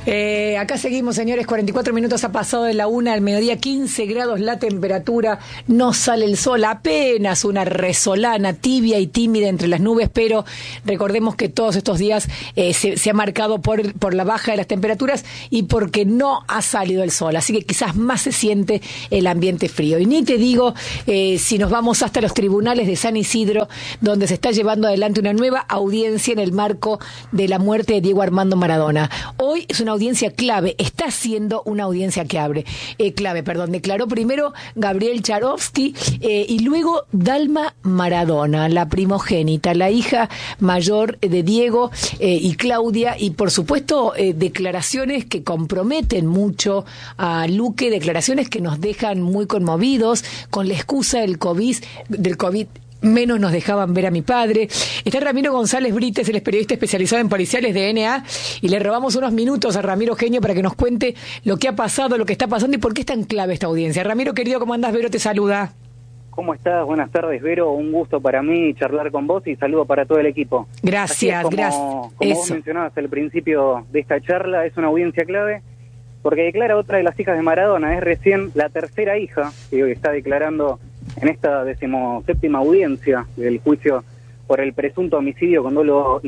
Acá seguimos, señores, 44 minutos ha pasado de la 1 al mediodía, 15 grados la temperatura, no sale el sol, apenas una resolana tibia y tímida entre las nubes, pero recordemos que todos estos días se ha marcado por la baja de las temperaturas y porque no ha salido el sol, así que quizás más se siente el ambiente frío. Y ni te digo si nos vamos hasta los tribunales de San Isidro, donde se está llevando adelante una nueva audiencia en el marco de la muerte de Diego Armando Maradona. Hoy es una audiencia clave, está siendo una audiencia clave, declaró primero Gabriel Charovsky y luego Dalma Maradona, la primogénita, la hija mayor de Diego y Claudia, y por supuesto declaraciones que comprometen mucho a Luque, declaraciones que nos dejan muy conmovidos con la excusa del COVID, menos nos dejaban ver a mi padre. Está Ramiro González Brites, él es periodista especializado en policiales de DNA, y le robamos unos minutos a Ramiro Genio para que nos cuente lo que ha pasado, lo que está pasando y por qué es tan clave esta audiencia. Ramiro, querido, ¿cómo andás? Vero te saluda. ¿Cómo estás? Buenas tardes, Vero. Un gusto para mí charlar con vos y saludo para todo el equipo. Gracias, gracias. Como vos mencionabas al principio de esta charla, es una audiencia clave porque declara otra de las hijas de Maradona. Es recién la tercera hija que hoy está declarando en esta 17ª audiencia del juicio por el presunto homicidio con dolo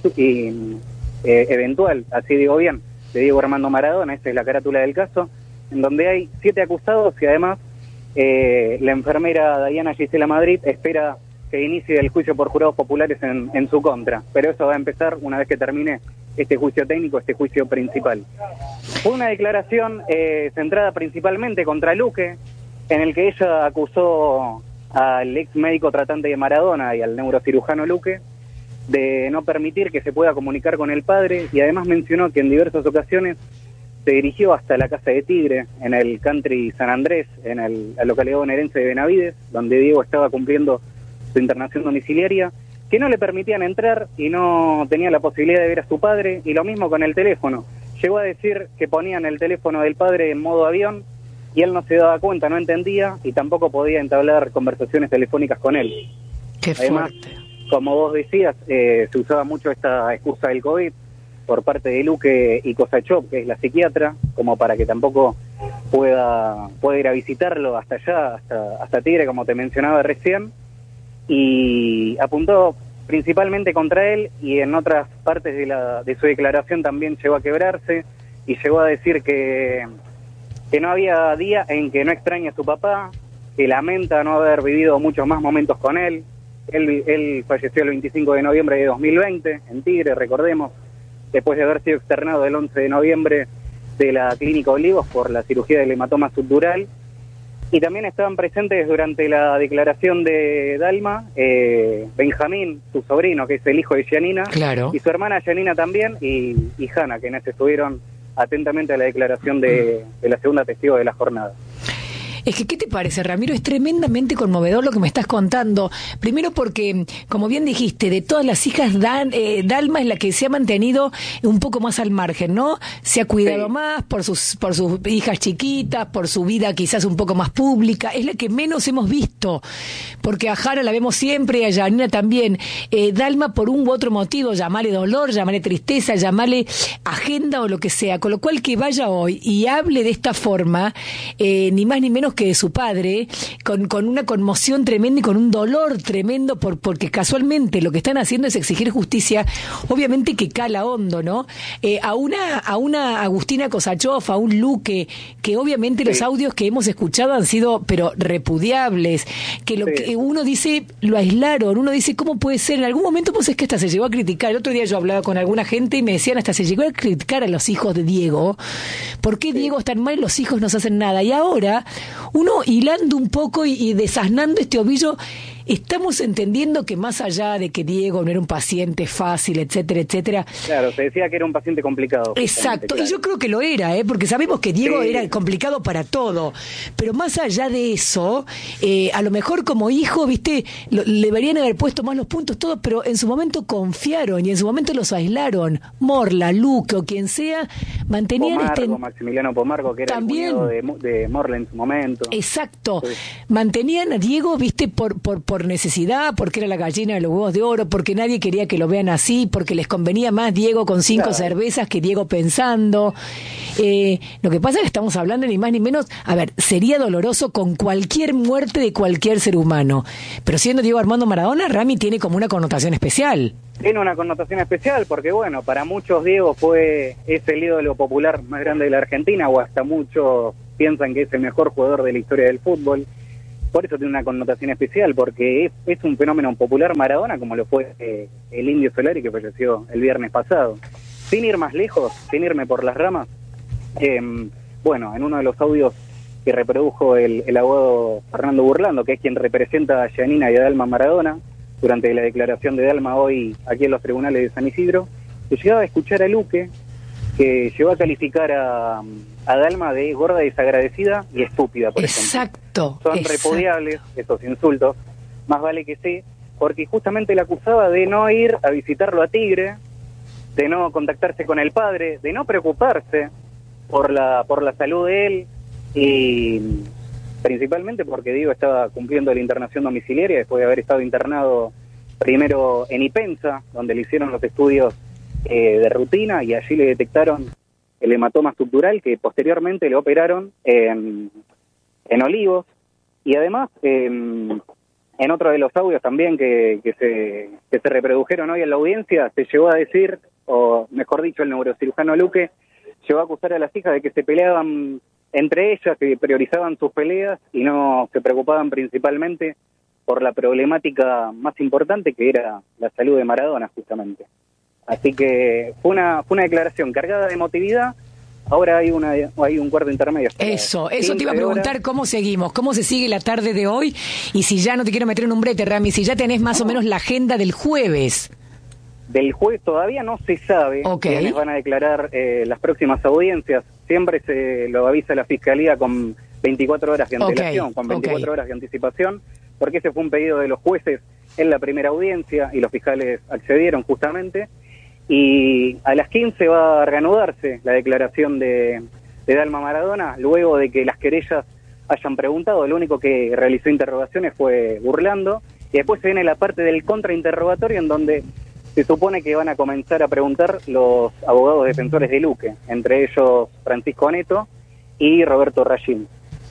eventual, así digo bien, de Diego Armando Maradona. Esta es la carátula del caso, en donde hay 7 acusados y además la enfermera Diana Gisela Madrid espera que inicie el juicio por jurados populares en su contra, pero eso va a empezar una vez que termine este juicio técnico, este juicio principal. Fue una declaración centrada principalmente contra Luque, en el que ella acusó al ex médico tratante de Maradona y al neurocirujano Luque de no permitir que se pueda comunicar con el padre, y además mencionó que en diversas ocasiones se dirigió hasta la Casa de Tigre, en el country San Andrés, en la localidad bonaerense de Benavides, donde Diego estaba cumpliendo su internación domiciliaria, que no le permitían entrar y no tenía la posibilidad de ver a su padre, y lo mismo con el teléfono. Llegó a decir que ponían el teléfono del padre en modo avión y él no se daba cuenta, no entendía y tampoco podía entablar conversaciones telefónicas con él. Qué Además, fuerte. como vos decías, se usaba mucho esta excusa del COVID por parte de Luque y Kosachov, que es la psiquiatra, como para que tampoco pueda ir a visitarlo hasta allá, hasta Tigre, como te mencionaba recién, y apuntó principalmente contra él, y en otras partes de su declaración también llegó a quebrarse y llegó a decir que no había día en que no extrañe a su papá, que lamenta no haber vivido muchos más momentos con él. Él falleció el 25 de noviembre de 2020 en Tigre, recordemos, después de haber sido externado el 11 de noviembre de la Clínica Olivos por la cirugía del hematoma subdural. Y también estaban presentes durante la declaración de Dalma, Benjamín, su sobrino, que es el hijo de Gianina, claro, y su hermana Gianina también, y Hanna, quienes estuvieron atentamente a la declaración de la segunda testigo de la jornada. Es que, ¿qué te parece, Ramiro? Es tremendamente conmovedor lo que me estás contando. Primero porque, como bien dijiste, de todas las hijas, Dalma es la que se ha mantenido un poco más al margen, ¿no? Se ha cuidado más por sus hijas chiquitas, por su vida quizás un poco más pública. Es la que menos hemos visto, porque a Jara la vemos siempre y a Janina también. Dalma, por un u otro motivo, llamale dolor, llamale tristeza, llamale agenda o lo que sea. Con lo cual, que vaya hoy y hable de esta forma, ni más ni menos que de su padre, con una conmoción tremenda y con un dolor tremendo, porque casualmente lo que están haciendo es exigir justicia, obviamente que cala hondo, ¿no? A una Agustina Kosachov, a un Luque, que obviamente los audios que hemos escuchado han sido, pero repudiables, que lo que uno dice, lo aislaron, uno dice, ¿cómo puede ser? En algún momento, pues es que hasta se llegó a criticar. El otro día yo hablaba con alguna gente y me decían, hasta se llegó a criticar a los hijos de Diego. ¿Por qué Diego es tan mal y los hijos no se hacen nada? Y ahora, uno hilando un poco y desasnando este ovillo, estamos entendiendo que más allá de que Diego no era un paciente fácil, etcétera, etcétera. Claro, se decía que era un paciente complicado. Exacto, claro. Y yo creo que lo era, porque sabemos que Diego era complicado para todo. Pero más allá de eso, a lo mejor como hijo, viste, le deberían haber puesto más los puntos todos, pero en su momento confiaron y en su momento los aislaron. Morla, Luque o quien sea, mantenían Maximiliano Pomargo, que era también el cuñado de Morla en su momento. Exacto. Sí. Mantenían a Diego, viste, por por necesidad, porque era la gallina de los huevos de oro, porque nadie quería que lo vean así, porque les convenía más Diego con 5 cervezas que Diego pensando. Lo que pasa es que estamos hablando ni más ni menos, a ver, sería doloroso con cualquier muerte de cualquier ser humano, pero siendo Diego Armando Maradona, Rami tiene como una connotación especial. Tiene una connotación especial porque, bueno, para muchos Diego es el ídolo popular más grande de la Argentina, o hasta muchos piensan que es el mejor jugador de la historia del fútbol. Por eso tiene una connotación especial, porque es un fenómeno popular Maradona, como lo fue el Indio Solari, que falleció el viernes pasado. Sin ir más lejos, sin irme por las ramas, bueno, en uno de los audios que reprodujo el abogado Fernando Burlando, que es quien representa a Giannina y a Dalma Maradona, durante la declaración de Dalma hoy aquí en los tribunales de San Isidro, se llegaba a escuchar a Luque, que llegó a calificar a Dalma de gorda, desagradecida y estúpida, por ejemplo. Son repudiables esos insultos, más vale que sí, porque justamente le acusaba de no ir a visitarlo a Tigre, de no contactarse con el padre, de no preocuparse por la salud de él, y principalmente porque Diego estaba cumpliendo la internación domiciliaria después de haber estado internado primero en Ipensa, donde le hicieron los estudios de rutina, y allí le detectaron el hematoma estructural, que posteriormente le operaron en Olivos. Y además, en otro de los audios también que se reprodujeron hoy en la audiencia, se llegó a decir, o mejor dicho, el neurocirujano Luque llegó a acusar a las hijas de que se peleaban entre ellas, que priorizaban sus peleas y no se preocupaban principalmente por la problemática más importante, que era la salud de Maradona, justamente. Así que fue una declaración cargada de emotividad. Ahora hay un cuarto intermedio. Eso te iba a preguntar, ¿cómo seguimos? ¿Cómo se sigue la tarde de hoy? Y si ya no te quiero meter en un brete, Rami, si ya tenés más o menos la agenda del jueves. Del jueves todavía no se sabe quiénes van a declarar las próximas audiencias. Siempre se lo avisa la Fiscalía con 24 horas de antelación, con 24 horas de anticipación, porque ese fue un pedido de los jueces en la primera audiencia y los fiscales accedieron justamente. Y a las 15 va a reanudarse la declaración de Dalma Maradona, luego de que las querellas hayan preguntado. El único que realizó interrogaciones fue Burlando, y después se viene la parte del contrainterrogatorio, en donde se supone que van a comenzar a preguntar los abogados defensores de Luque, entre ellos Francisco Neto y Roberto Rayín.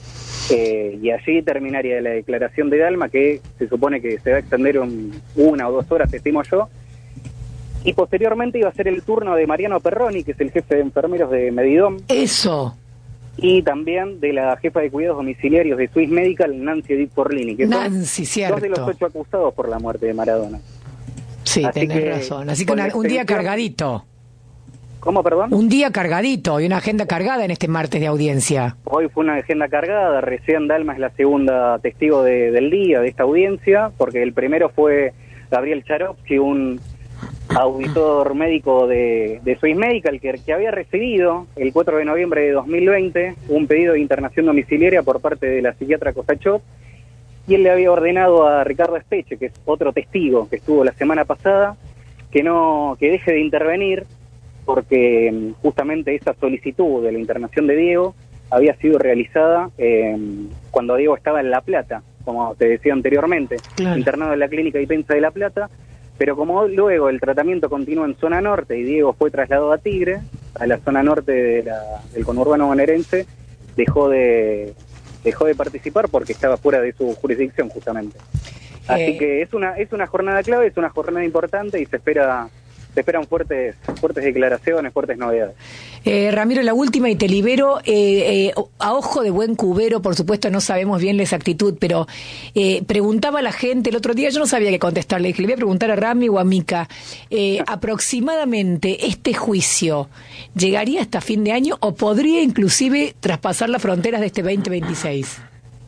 Y allí terminaría la declaración de Dalma, que se supone que se va a extender 1 o 2 horas, estimo yo. Y posteriormente iba a ser el turno de Mariano Perroni, que es el jefe de enfermeros de Medidom. Eso. Y también de la jefa de cuidados domiciliarios de Swiss Medical, Nancy Edith Porlini, que son 2 de los 8 acusados por la muerte de Maradona. Sí, tenés razón. Así que un día cargadito. ¿Cómo, perdón? Un día cargadito y una agenda cargada en este martes de audiencia. Hoy fue una agenda cargada. Recién Dalma es la segunda testigo del día de esta audiencia, porque el primero fue Gabriel Charovsky, un auditor médico de Swiss Medical, que había recibido el 4 de noviembre de 2020 un pedido de internación domiciliaria por parte de la psiquiatra Kosachov, y él le había ordenado a Ricardo Espeche, que es otro testigo que estuvo la semana pasada, que deje de intervenir, porque justamente esa solicitud de la internación de Diego había sido realizada cuando Diego estaba en La Plata, como te decía anteriormente, internado en la clínica Ipensa de La Plata. Pero como luego el tratamiento continuó en zona norte y Diego fue trasladado a Tigre, a la zona norte del conurbano bonaerense, dejó de participar porque estaba fuera de su jurisdicción, justamente. Así que es una jornada clave, es una jornada importante, y se esperan fuertes declaraciones, fuertes novedades. Ramiro, la última y te libero. A ojo de buen cubero, por supuesto, no sabemos bien la exactitud, pero preguntaba a la gente el otro día, yo no sabía qué contestarle, dije, le voy a preguntar a Rami o a Mica, aproximadamente este juicio llegaría hasta fin de año o podría inclusive traspasar las fronteras de este 2026.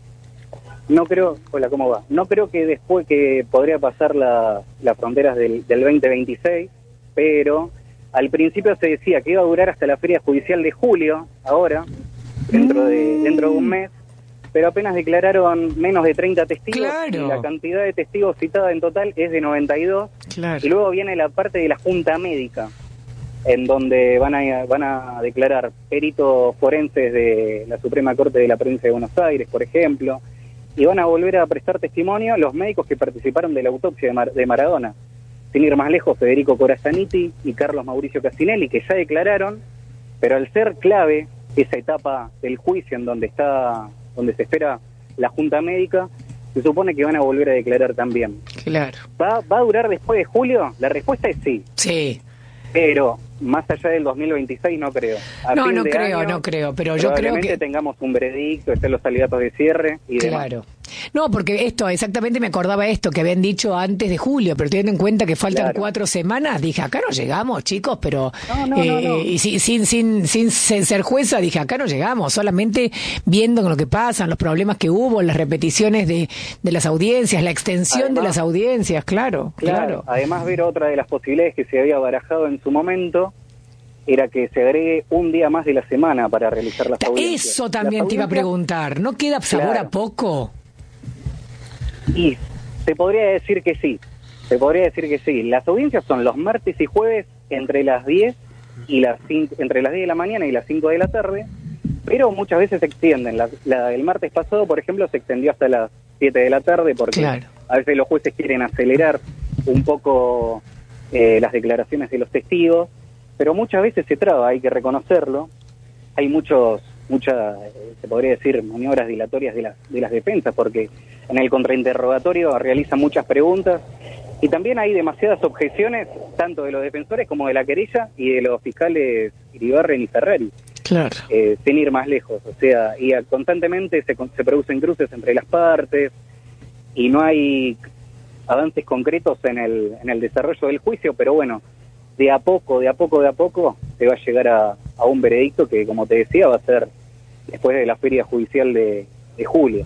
No creo, hola, ¿cómo va? No creo que después que podría pasar las fronteras del 2026, pero al principio se decía que iba a durar hasta la feria judicial de julio, ahora, dentro de un mes, pero apenas declararon menos de 30 testigos, y la cantidad de testigos citada en total es de 92, y luego viene la parte de la Junta Médica, en donde van a declarar peritos forenses de la Suprema Corte de la Provincia de Buenos Aires, por ejemplo, y van a volver a prestar testimonio los médicos que participaron de la autopsia de Maradona. Sin ir más lejos, Federico Corasaniti y Carlos Mauricio Castinelli, que ya declararon, pero al ser clave esa etapa del juicio en donde se espera la Junta Médica, se supone que van a volver a declarar también. Claro. ¿Va a durar después de julio? La respuesta es sí. Sí. Pero más allá del 2026 no creo. No creo, pero yo creo que tengamos un veredicto, estén los alegatos de cierre y demás. Claro. No, porque esto, exactamente me acordaba esto que habían dicho antes de julio, pero teniendo en cuenta que faltan 4 semanas, dije, acá no llegamos, chicos, pero no. y sin ser jueza, dije, acá no llegamos, solamente viendo lo que pasa, los problemas que hubo, las repeticiones de las audiencias, la extensión de las audiencias, claro. Además, ver otra de las posibilidades que se había barajado en su momento era que se agregue un día más de la semana para realizar las audiencias. Eso también te iba a preguntar, ¿no queda sabor a poco? Y se podría decir que sí, Las audiencias son los martes y jueves entre las 10 entre las 10 de la mañana y las 5 de la tarde, pero muchas veces se extienden. El martes pasado, por ejemplo, se extendió hasta las 7 de la tarde porque a veces los jueces quieren acelerar un poco las declaraciones de los testigos, pero muchas veces se traba, hay que reconocerlo. Hay muchas, se podría decir, maniobras dilatorias de las defensas, porque en el contrainterrogatorio realizan muchas preguntas y también hay demasiadas objeciones, tanto de los defensores como de la querella y de los fiscales Iribarren y Ferrari. Claro. Sin ir más lejos, o sea, y constantemente se producen cruces entre las partes y no hay avances concretos en el desarrollo del juicio, pero bueno, de a poco se va a llegar a un veredicto que, como te decía, va a ser después de la feria judicial de julio.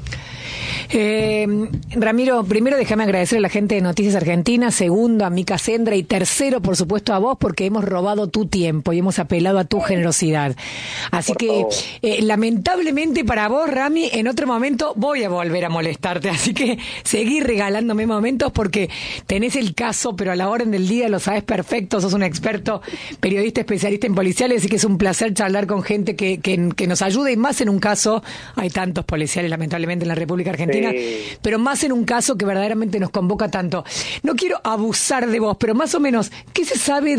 Ramiro, primero déjame agradecer a la gente de Noticias Argentinas, segundo a Mica Sendra y tercero, por supuesto, a vos, porque hemos robado tu tiempo y hemos apelado a tu generosidad. Así que, lamentablemente para vos, Rami, en otro momento voy a volver a molestarte, así que seguí regalándome momentos porque tenés el caso, pero a la orden del día lo sabés perfecto, sos un experto periodista especialista en policiales, así que es un placer charlar con gente que nos ayude, y más en un caso, hay tantos policiales lamentablemente en la República Argentina, pero más en un caso que verdaderamente nos convoca tanto. No quiero abusar de vos, pero más o menos, ¿qué se sabe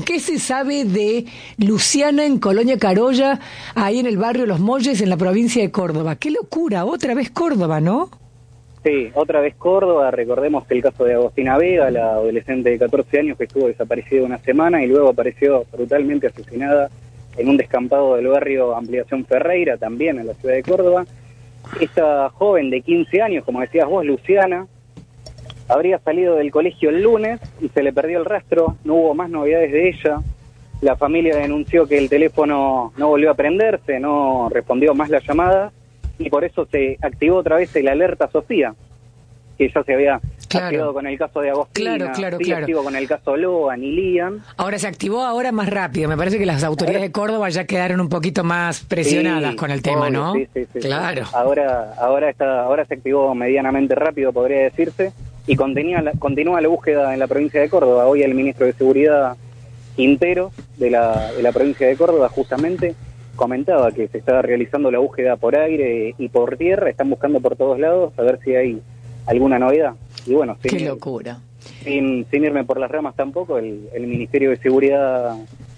de Luciana en Colonia Carolla, ahí en el barrio Los Molles, en la provincia de Córdoba? ¡Qué locura! Otra vez Córdoba, ¿no? Sí, otra vez Córdoba. Recordemos que el caso de Agostina Vega, la adolescente de 14 años que estuvo desaparecida una semana y luego apareció brutalmente asesinada en un descampado del barrio Ampliación Ferreira, también en la ciudad de Córdoba. Esta joven de 15 años, como decías vos, Luciana, habría salido del colegio el lunes y se le perdió el rastro, no hubo más novedades de ella. La familia denunció que el teléfono no volvió a prenderse, no respondió más la llamada y por eso se activó otra vez el alerta Sofía, que ya se había activado con el caso de Agostina, activo con el caso Loan y Lian. Ahora se activó más rápido, me parece que las autoridades de Córdoba ya quedaron un poquito más presionadas con el tema, ¿no? Sí. Claro. Ahora se activó medianamente rápido, podría decirse, y continúa la búsqueda en la provincia de Córdoba. Hoy el ministro de Seguridad, Quintero, de la provincia de Córdoba, justamente comentaba que se estaba realizando la búsqueda por aire y por tierra, están buscando por todos lados a ver si hay alguna novedad. Y bueno, qué locura. Sin irme por las ramas tampoco, el Ministerio de Seguridad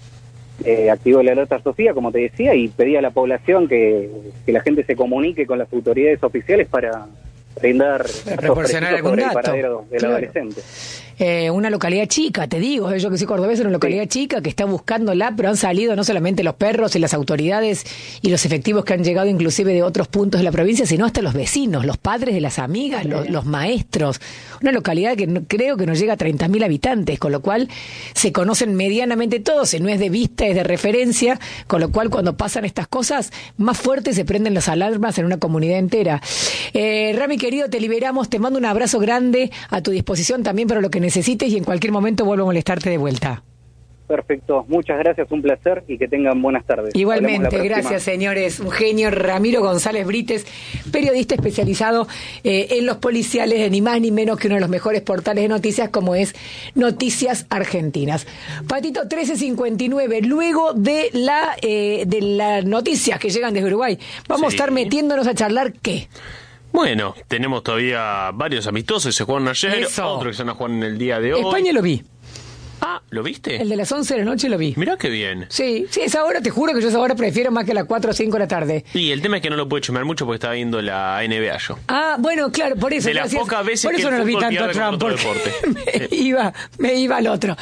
activó la alerta Sofía, como te decía, y pedía a la población que la gente se comunique con las autoridades oficiales para brindar proporcionar algún dato el paradero del adolescente. Una localidad chica, te digo, yo que soy cordobés, una localidad chica que está buscándola, pero han salido no solamente los perros y las autoridades y los efectivos que han llegado inclusive de otros puntos de la provincia, sino hasta los vecinos, los padres de las amigas, los maestros. Una localidad que creo que no llega a 30.000 habitantes, con lo cual se conocen medianamente todos, y no es de vista, es de referencia, con lo cual cuando pasan estas cosas, más fuertes se prenden las alarmas en una comunidad entera. Rami, querido, te liberamos, te mando un abrazo grande, a tu disposición también para lo que necesites, y en cualquier momento vuelvo a molestarte de vuelta. Perfecto, muchas gracias, un placer y que tengan buenas tardes. Igualmente, gracias señores. Un genio, Ramiro González Brites, periodista especializado en los policiales, ni más ni menos que uno de los mejores portales de noticias como es Noticias Argentinas. Patito, 13:59, luego de las noticias que llegan desde Uruguay, vamos a estar metiéndonos a charlar ¿qué? Bueno, tenemos todavía varios amistosos, se jugaron ayer, Eso. otros que se van a jugar en el día de hoy. España lo vi. Ah, ¿lo viste? El de las 11 de la noche lo vi. Mirá qué bien. Sí, esa hora, te juro que yo esa hora prefiero más que las 4 o 5 de la tarde. Y el tema es que no lo puedo chumear mucho porque estaba viendo la NBA yo. Ah, bueno, claro, por eso. De las pocas veces por que eso el no lo vi fútbol tanto a pierde Trump, contra otro porque deporte. me iba al otro.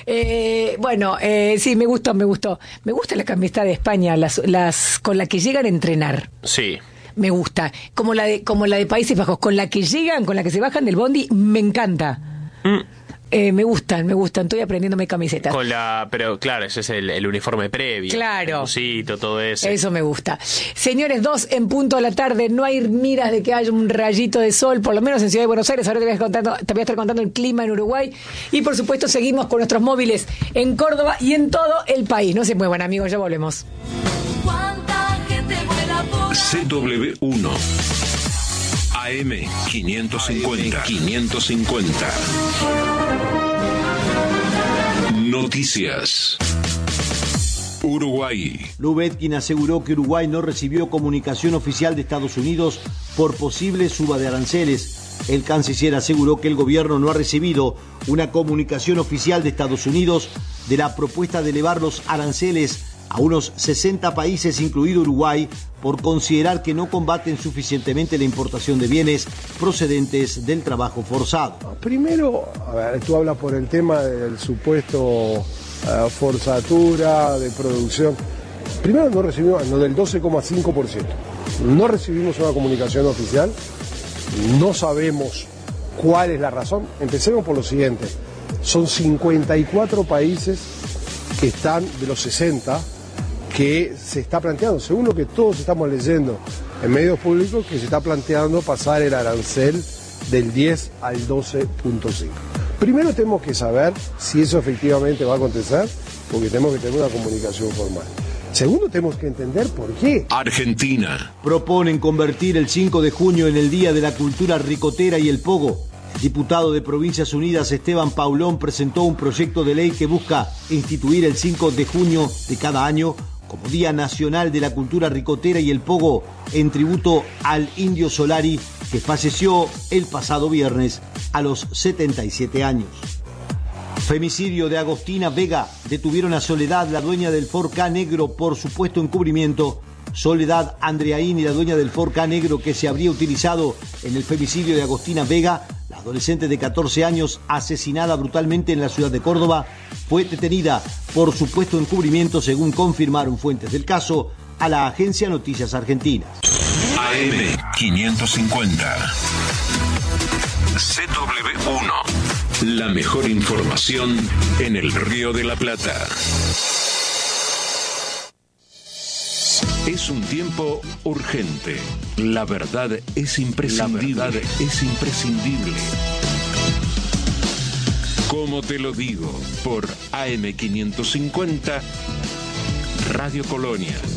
Sí, me gustó. Me gusta la camiseta de España, las con la que llegan a entrenar. Sí. Me gusta. Como la de Países Bajos, con la que llegan, con la que se bajan del bondi, me encanta. Me gustan. Estoy aprendiéndome camisetas. Pero claro, ese es el uniforme previo. Claro. El busito, todo eso. Eso me gusta. Señores, 2 en punto de la tarde. No hay miras de que haya un rayito de sol, por lo menos en Ciudad de Buenos Aires. Ahora te voy a estar contando el clima en Uruguay. Y por supuesto, seguimos con nuestros móviles en Córdoba y en todo el país. No se muevan, amigos, ya volvemos. CW1 AM 550. Noticias. Uruguay. Lubetkin aseguró que Uruguay no recibió comunicación oficial de Estados Unidos por posible suba de aranceles. El canciller aseguró que el gobierno no ha recibido una comunicación oficial de Estados Unidos de la propuesta de elevar los aranceles a unos 60 países, incluido Uruguay, por considerar que no combaten suficientemente la importación de bienes procedentes del trabajo forzado. Primero, tú hablas por el tema del supuesto forzatura de producción. Primero no recibimos, no, del 12,5%. No recibimos una comunicación oficial, no sabemos cuál es la razón. Empecemos por lo siguiente, son 54 países que están de los 60 que se está planteando, según lo que todos estamos leyendo en medios públicos, que se está planteando pasar el arancel del 10 al 12,5. Primero tenemos que saber si eso efectivamente va a acontecer, porque tenemos que tener una comunicación formal. Segundo, tenemos que entender por qué. Argentina. Proponen convertir el 5 de junio en el Día de la Cultura Ricotera y el Pogo. El diputado de Provincias Unidas, Esteban Paulón, presentó un proyecto de ley que busca instituir el 5 de junio de cada año como Día Nacional de la Cultura Ricotera y el Pogo, en tributo al Indio Solari, que falleció el pasado viernes a los 77 años. Femicidio de Agostina Vega. Detuvieron a Soledad, la dueña del Ford Ka negro, por supuesto encubrimiento. Soledad Andreaín y la dueña del Ford Ka negro que se habría utilizado en el femicidio de Agostina Vega, la adolescente de 14 años asesinada brutalmente en la ciudad de Córdoba, fue detenida por supuesto encubrimiento, según confirmaron fuentes del caso a la agencia Noticias Argentinas. AM 550. CW1. La mejor información en el Río de la Plata. Es un tiempo urgente. La verdad es imprescindible. Como te lo digo, por AM 550, Radio Colonia.